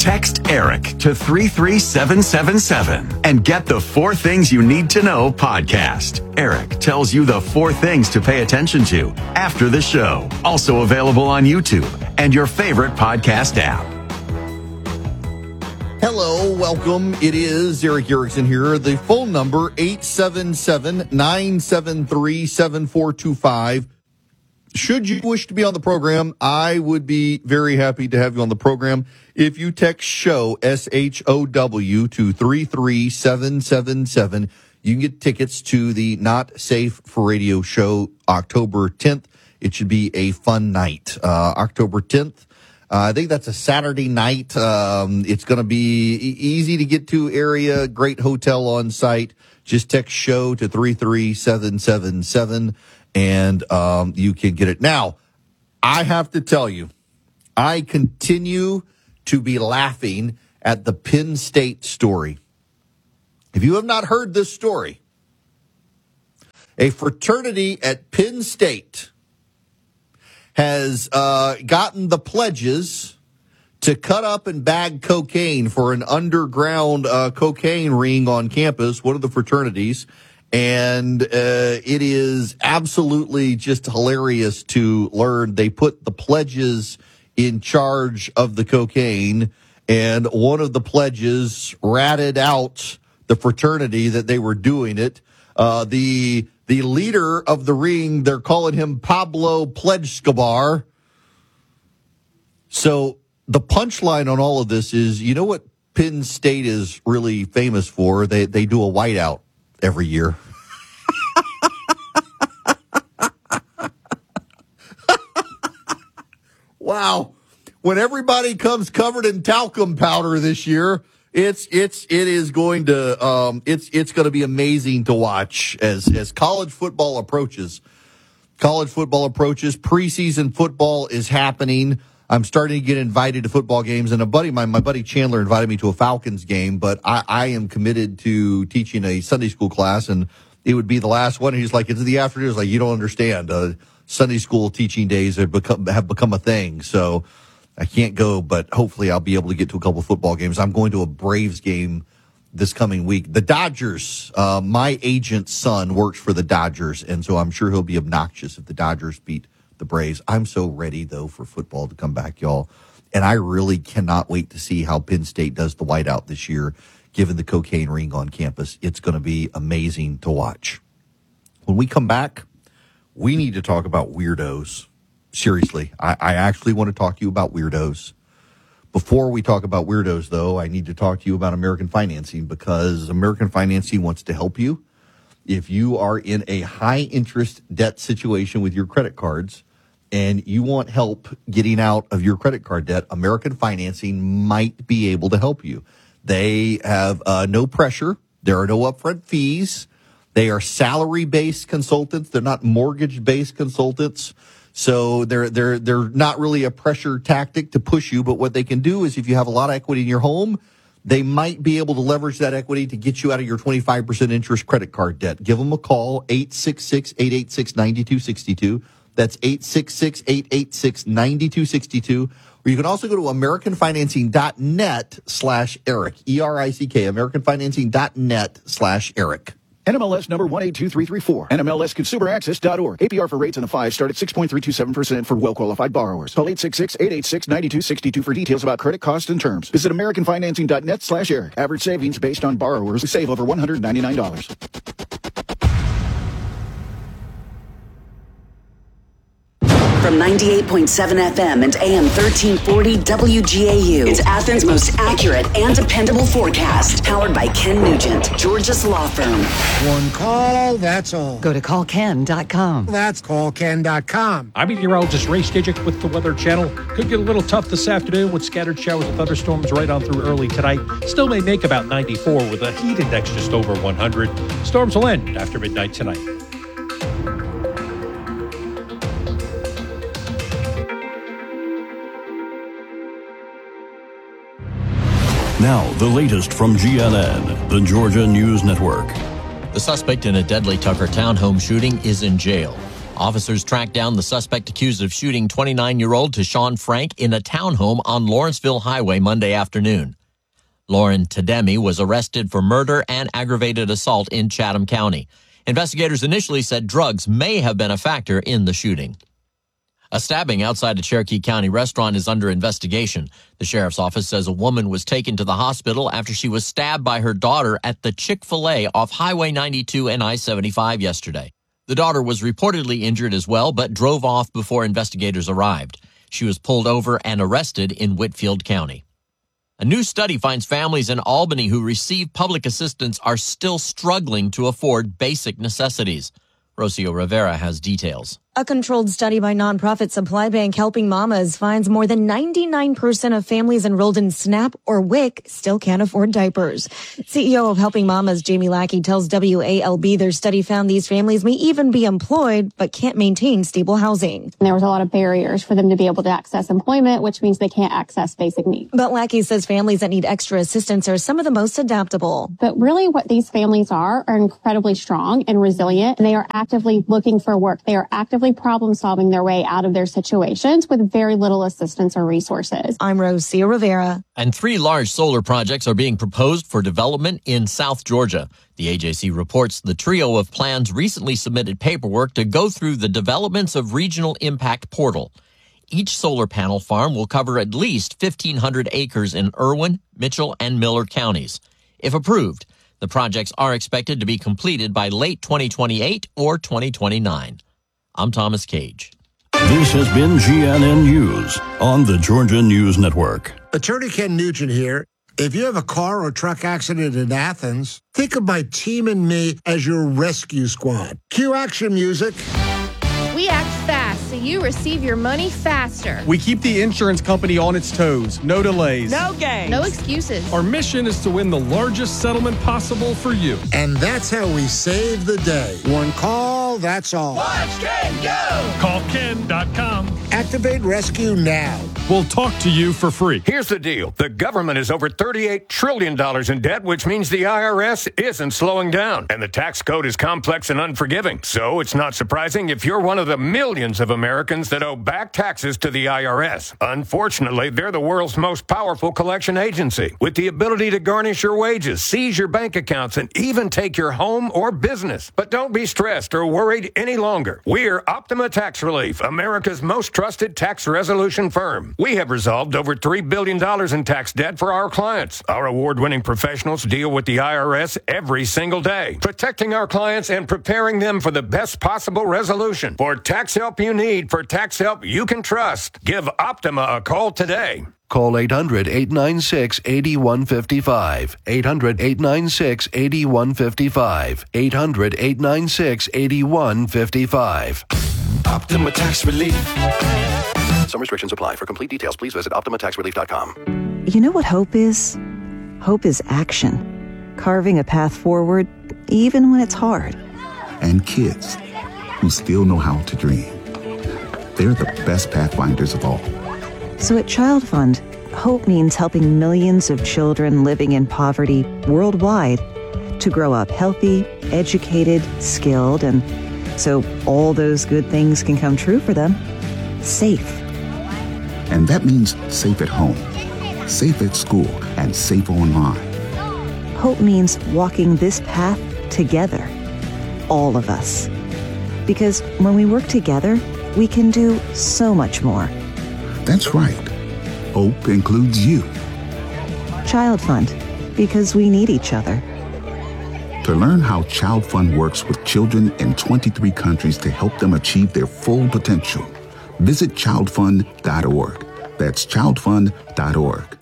Text ERIC to 33777 and get the 4 Things You Need to Know podcast. ERIC tells you the 4 things to pay attention to after the show. Also available on YouTube and your favorite podcast app. Hello, welcome. It is Eric Erickson here. The phone number, 877-973-7425. Should you wish to be on the program, I would be very happy to have you on the program. If you text SHOW, S-H-O-W, to 33777, you can get tickets to the Not Safe for Radio show October 10th. It should be a fun night. October 10th. I think that's a Saturday night. It's going to be easy to get to area, great hotel on site. Just text SHOW to 33777 and you can get it. Now, I have to tell you, I continue to be laughing at the Penn State story. If you have not heard this story, a fraternity at Penn State has gotten the pledges to cut up and bag cocaine for an underground cocaine ring on campus, one of the fraternities. And it is absolutely just hilarious to learn they put the pledges in charge of the cocaine, and one of the pledges ratted out the fraternity that they were doing it. The leader of the ring, they're calling him Pablo Pledge-Scabar. So the punchline on all of this is, you know what Penn State is really famous for? They do a whiteout every year. Wow. When everybody comes covered in talcum powder this year, it is going to it's going to be amazing to watch as college football approaches. Preseason football is happening. I'm starting to get invited to football games, and my buddy Chandler invited me to a Falcons game, but I am committed to teaching a Sunday school class, and it would be the last one. And he's like, it's in the afternoon. It's like, you don't understand. Sunday school teaching days have become a thing. So I can't go, but hopefully I'll be able to get to a couple of football games. I'm going to a Braves game this coming week. The Dodgers, my agent's son works for the Dodgers, and so I'm sure he'll be obnoxious if the Dodgers beat the Braves. I'm so ready, though, for football to come back, y'all. And I really cannot wait to see how Penn State does the whiteout this year, given the cocaine ring on campus. It's going to be amazing to watch. When we come back, we need to talk about weirdos. Seriously, I actually want to talk to you about weirdos. Before we talk about weirdos, though, I need to talk to you about American Financing, because American Financing wants to help you. If you are in a high-interest debt situation with your credit cards and you want help getting out of your credit card debt, American Financing might be able to help you. They have no pressure. There are no upfront fees. They are salary-based consultants. They're not mortgage-based consultants. So they're not really a pressure tactic to push you. But what they can do is, if you have a lot of equity in your home, they might be able to leverage that equity to get you out of your 25% interest credit card debt. Give them a call, 866-886-9262. That's 866-886-9262. Or you can also go to AmericanFinancing.net/Eric, E-R-I-C-K, AmericanFinancing.net/Eric. NMLS number 182334. NMLSConsumerAccess.org. APR for rates in the 5 start at 6.327% for well-qualified borrowers. Call 866-886-9262 for details about credit costs and terms. Visit AmericanFinancing.net/Eric. Average savings based on borrowers who save over $199. From 98.7 FM and AM 1340 WGAU. It's Athens' most accurate and dependable forecast. Powered by Ken Nugent, Georgia's law firm. One call, that's all. Go to callken.com. That's callken.com. I'm meteorologist Ray Skidjic with the Weather Channel. Could get a little tough this afternoon with scattered showers and thunderstorms right on through early tonight. Still may make about 94 with a heat index just over 100. Storms will end after midnight tonight. Now, the latest from GNN, the Georgia News Network. The suspect in a deadly Tucker townhome shooting is in jail. Officers tracked down the suspect accused of shooting 29-year-old Tashawn Frank in a townhome on Lawrenceville Highway Monday afternoon. Lauren Tademi was arrested for murder and aggravated assault in Chatham County. Investigators initially said drugs may have been a factor in the shooting. A stabbing outside a Cherokee County restaurant is under investigation. The sheriff's office says a woman was taken to the hospital after she was stabbed by her daughter at the Chick-fil-A off Highway 92 and I-75 yesterday. The daughter was reportedly injured as well, but drove off before investigators arrived. She was pulled over and arrested in Whitfield County. A new study finds families in Albany who receive public assistance are still struggling to afford basic necessities. Rocio Rivera has details. A controlled study by nonprofit Supply Bank Helping Mamas finds more than 99% of families enrolled in SNAP or WIC still can't afford diapers. CEO of Helping Mamas, Jamie Lackey, tells WALB their study found these families may even be employed but can't maintain stable housing. There was a lot of barriers for them to be able to access employment, which means they can't access basic needs. But Lackey says families that need extra assistance are some of the most adaptable. But really what these families are incredibly strong and resilient. They are actively looking for work. They are actively problem solving their way out of their situations with very little assistance or resources. I'm Rocio Rivera. And 3 large solar projects are being proposed for development in South Georgia. The AJC reports the trio of plans recently submitted paperwork to go through the Developments of Regional Impact portal. Each solar panel farm will cover at least 1,500 acres in Irwin, Mitchell, and Miller counties. If approved, the projects are expected to be completed by late 2028 or 2029. I'm Thomas Cage. This has been GNN News on the Georgia News Network. Attorney Ken Nugent here. If you have a car or truck accident in Athens, think of my team and me as your rescue squad. Cue action music. We act fast so you receive your money faster. We keep the insurance company on its toes. No delays. No games. No excuses. Our mission is to win the largest settlement possible for you. And that's how we save the day. One call, that's all. Watch Ken go! Call Ken.com. Activate rescue now. We'll talk to you for free. Here's the deal. The government is over $38 trillion in debt, which means the IRS isn't slowing down. And the tax code is complex and unforgiving. So it's not surprising if you're one of the millions of Americans that owe back taxes to the IRS. Unfortunately, they're the world's most powerful collection agency, with the ability to garnish your wages, seize your bank accounts, and even take your home or business. But don't be stressed or worried any longer. We're Optima Tax Relief, America's most trusted tax resolution firm. We have resolved over $3 billion in tax debt for our clients. Our award-winning professionals deal with the IRS every single day, protecting our clients and preparing them for the best possible resolution. For tax help you need, for tax help you can trust, give Optima a call today. Call 800-896-8155. 800-896-8155. 800-896-8155. Optima Tax Relief. Some restrictions apply. For complete details, please visit OptimaTaxRelief.com. You know what hope is? Hope is action. Carving a path forward, even when it's hard. And kids who still know how to dream. They're the best pathfinders of all. So at Child Fund, hope means helping millions of children living in poverty worldwide to grow up healthy, educated, skilled, and so all those good things can come true for them. Safe. And that means safe at home, safe at school, and safe online. Hope means walking this path together. All of us. Because when we work together, we can do so much more. That's right. Hope includes you. Child Fund, because we need each other. To learn how Child Fund works with children in 23 countries to help them achieve their full potential, visit childfund.org. That's childfund.org.